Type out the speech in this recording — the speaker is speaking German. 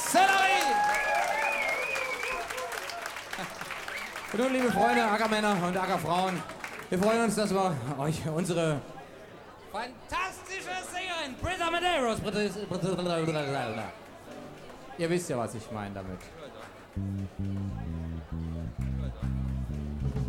Sellerie! Und nun, liebe Freunde, Ackermänner und Ackerfrauen, wir freuen uns, dass wir euch unsere fantastische Sängerin Britta Medeiros, ihr wisst ja, was ich meine damit.